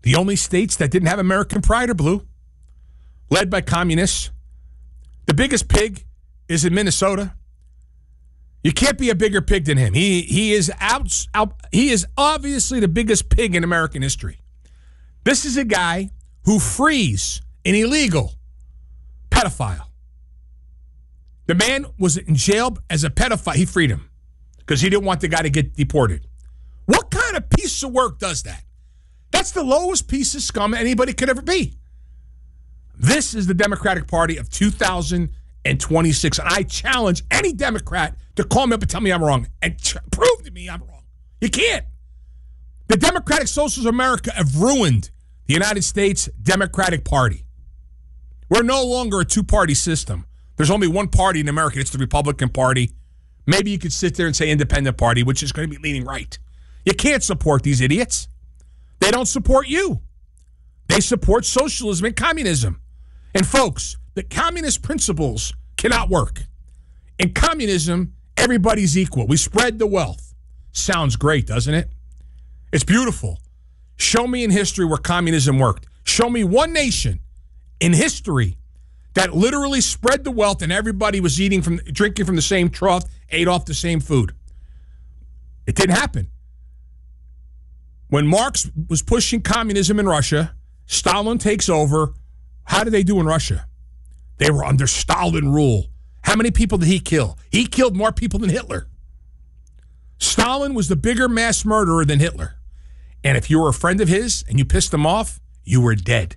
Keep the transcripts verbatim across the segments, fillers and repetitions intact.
The only states that didn't have American pride are blue, led by communists. The biggest pig is in Minnesota. You can't be a bigger pig than him. He he is out, out he is obviously the biggest pig in American history. This is a guy who frees an illegal pedophile. The man was in jail as a pedophile. He freed him because he didn't want the guy to get deported. What kind of piece of work does that? That's the lowest piece of scum anybody could ever be. This is the Democratic Party of two thousand twenty-six. And I challenge any Democrat to call me up and tell me I'm wrong and tr- prove to me I'm wrong. You can't. The Democratic Socialists of America have ruined the United States Democratic Party. We're no longer a two-party system. There's only one party in America. It's the Republican Party. Maybe you could sit there and say independent party, which is going to be leaning right. You can't support these idiots. They don't support you. They support socialism and communism. And folks, the communist principles cannot work. In communism, everybody's equal. We spread the wealth. Sounds great, doesn't it? It's beautiful. Show me in history where communism worked. Show me one nation in history that literally spread the wealth and everybody was eating from, drinking from the same trough, ate off the same food. It didn't happen. When Marx was pushing communism in Russia, Stalin takes over. How did they do in Russia? They were under Stalin rule. How many people did he kill? He killed more people than Hitler. Stalin was the bigger mass murderer than Hitler. And if you were a friend of his and you pissed him off, you were dead.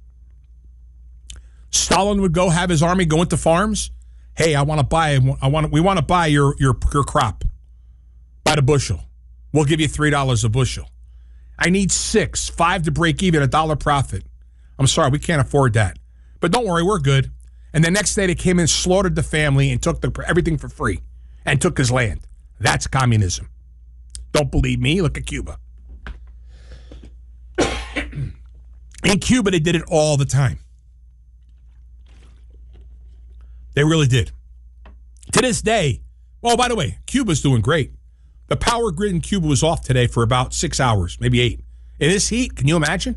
Stalin would go have his army go into farms. Hey, I want to buy. I want. We want to buy your your your crop by the bushel. We'll give you three dollars a bushel. I need six, five to break even, a dollar profit. I'm sorry, we can't afford that. But don't worry, we're good. And the next day they came in, slaughtered the family, and took the, everything for free and took his land. That's communism. Don't believe me? Look at Cuba. In Cuba, they did it all the time. They really did. To this day, well, by the way, Cuba's doing great. The power grid in Cuba was off today for about six hours, maybe eight. In this heat, can you imagine?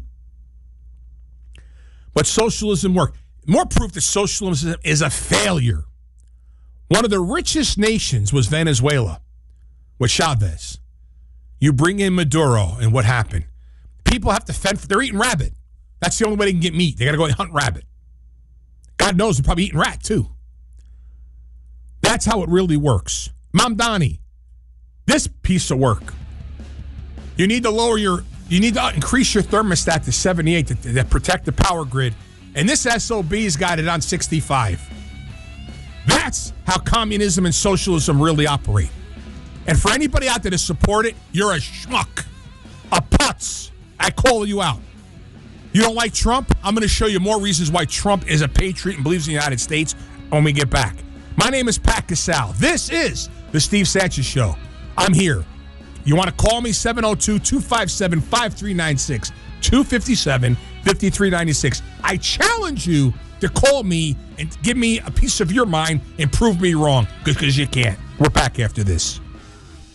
But socialism worked. More proof that socialism is a failure. One of the richest nations was Venezuela with Chavez. You bring in Maduro, and what happened? People have to fend for, they're eating rabbit. That's the only way they can get meat. They got to go hunt rabbit. God knows they're probably eating rat, too. That's how it really works. Mamdani, this piece of work. You need to lower your, you need to increase your thermostat to seventy-eight to, to protect the power grid. And this S O B's got it on sixty-five. That's how communism and socialism really operate. And for anybody out there to support it, you're a schmuck. A putz. I call you out. You don't like Trump? I'm going to show you more reasons why Trump is a patriot and believes in the United States when we get back. My name is Pat Casale. This is the Steve Sanchez Show. I'm here. You want to call me? seven oh two, two five seven, five three nine six, two five seven, five three nine six. I challenge you to call me and give me a piece of your mind and prove me wrong, because you can't. We're back after this.